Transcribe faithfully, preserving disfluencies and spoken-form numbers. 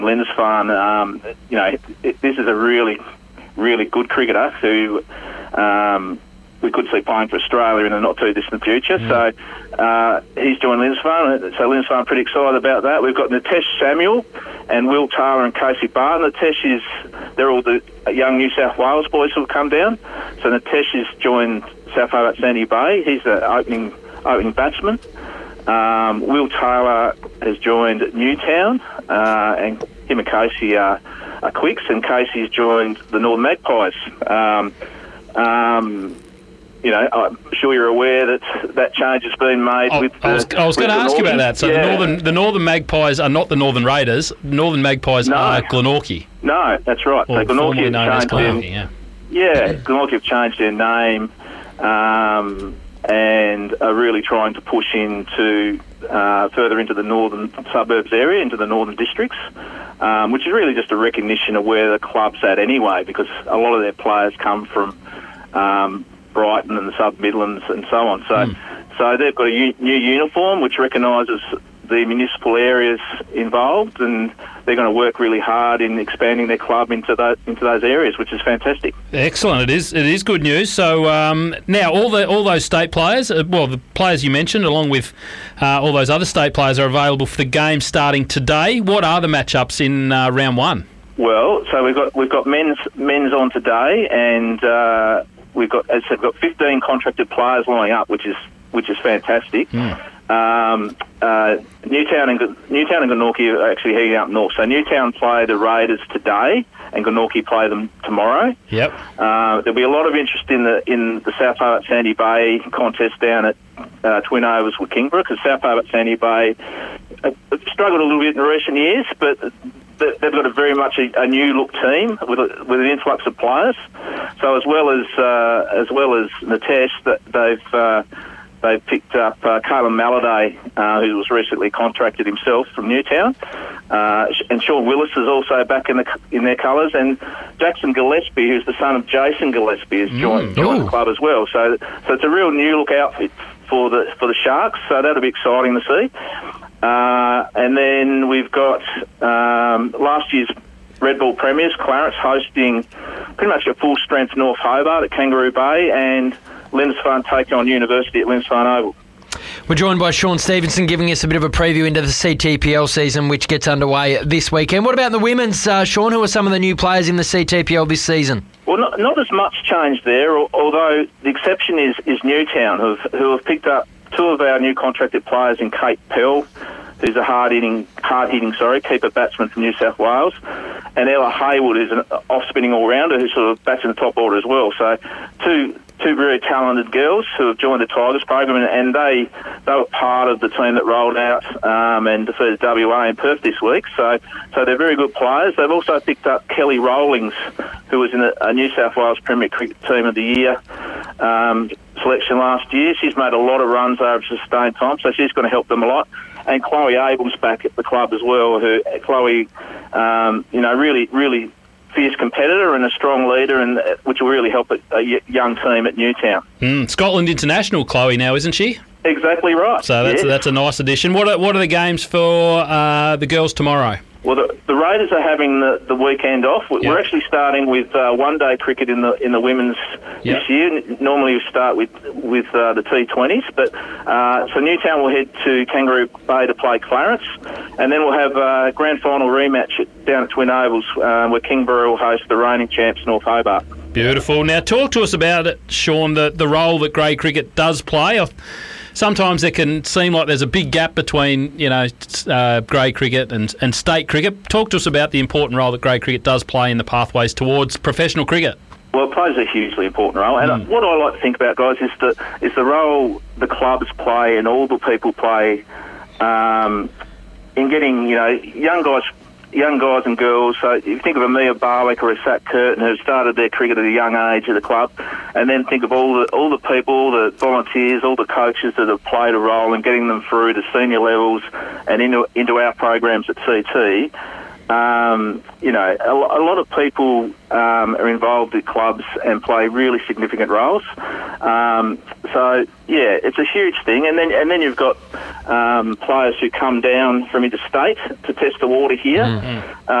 Lindisfarne, um, you know, it, this is a really, really good cricketer who um, we could see playing for Australia in the not-too-distant future. Mm. So uh, he's joined Lindisfarne, so Lindisfarne are pretty excited about that. We've got Nitesh Samuel and Will Taylor and Casey Barton. Nitesh is, they're all the young New South Wales boys who have come down. So Nitesh has joined South Hobart Sandy Bay. He's the opening, opening batsman. Um, Will Taylor has joined Newtown, uh, and him and Casey are, are quicks, and Casey's joined the Northern Magpies. Um, um, you know, I'm sure you're aware that that change has been made oh, with the, I was, I was going to ask you about that. So yeah. the Northern the Northern Magpies are not the Northern Raiders. Northern Magpies no. are Glenorchy. No, that's right. Or so Glenorchy have changed Glenorchy, their, yeah. yeah, Glenorchy have changed their name. Um, and are really trying to push into uh, further into the northern suburbs area, into the northern districts, um, which is really just a recognition of where the club's at anyway, because a lot of their players come from um, Brighton and the sub-Midlands and so on. So, mm. so they've got a u- new uniform which recognises the municipal areas involved, and they're going to work really hard in expanding their club into those into those areas, which is fantastic. Excellent. It is. It is good news. So um, now all the all those state players, uh, well, the players you mentioned, along with uh, all those other state players, are available for the game starting today. What are the matchups in uh, round one? Well, so we've got we've got men's men's on today, and uh, we've got as I said, we've got fifteen contracted players lining up, which is which is fantastic. Mm. Um, uh, Newtown and Newtown and Glenorchy are actually heading up north. So Newtown play the Raiders today, and Glenorchy play them tomorrow. Yep. Uh, there'll be a lot of interest in the in the South Hobart Sandy Bay contest down at uh, Twin Overs with Kingborough, because South Hobart Sandy Bay have struggled a little bit in recent years, but they've got a very much a, a new look team with a, with an influx of players. So as well as uh, as well as Nitesh, that they've. Uh, They've picked up uh, Caleb Maladay, uh, who was recently contracted himself from Newtown, uh, and Sean Willis is also back in the in their colours, and Jackson Gillespie, who's the son of Jason Gillespie, has joined, mm, joined the club as well. So, so it's a real new look outfit for the for the Sharks. So that'll be exciting to see. Uh, and then we've got um, last year's Red Bull Premiers, Clarence, hosting pretty much a full strength North Hobart at Kangaroo Bay, and Lindisfarne take on University at Lindisfarne Oval. We're joined by Sean Stevenson, giving us a bit of a preview into the C T P L season, which gets underway this weekend. What about the women's, uh, Sean? Who are some of the new players in the C T P L this season? Well, not, not as much change there, although the exception is, is Newtown, who have, who have picked up two of our new contracted players in Kate Pell, who's a hard-hitting, hard-hitting, sorry, keeper batsman from New South Wales, and Ella Haywood, who's an off-spinning all-rounder who sort of bats in the top order as well. So two two very talented girls who have joined the Tigers program, and, and they they were part of the team that rolled out um, and defeated W A in Perth this week. So so they're very good players. They've also picked up Kelly Rowlings, who was in a, a New South Wales Premier Cricket Team of the Year um, selection last year. She's made a lot of runs over sustained time, so she's going to help them a lot. And Chloe Abel's back at the club as well. Who Chloe, um, you know, really, really fierce competitor and a strong leader, and which will really help a, a young team at Newtown. Mm, Scotland international, Chloe, now, isn't she? Exactly right. So that's yes. that's a nice addition. What are, what are the games for uh, the girls tomorrow? Well, the, the Raiders are having the, the weekend off. We're yep. actually starting with uh, one-day cricket in the in the women's yep. this year. Normally we start with with uh, the T twenties, but uh, so Newtown will head to Kangaroo Bay to play Clarence, and then we'll have a grand final rematch at, down at Twin Ovals, uh, where Kingborough will host the reigning champs North Hobart. Beautiful. Now talk to us about it, Sean, the, the role that grade cricket does play. I've, Sometimes it can seem like there's a big gap between, you know, uh, grade cricket and, and state cricket. Talk to us about the important role that grade cricket does play in the pathways towards professional cricket. Well, it plays a hugely important role. And mm. what I like to think about, guys, is the, is the role the clubs play and all the people play um, in getting, you know, young guys young guys and girls. So if you think of Amia Barwick or a Sat Curtin who started their cricket at a young age at the club, and then think of all the all the people, the volunteers, all the coaches that have played a role in getting them through to senior levels and into into our programs at C T. Um, you know, a, lo- a lot of people um, are involved at clubs and play really significant roles. Um, so yeah, it's a huge thing. And then and then you've got um, players who come down from interstate to test the water here. Mm-hmm.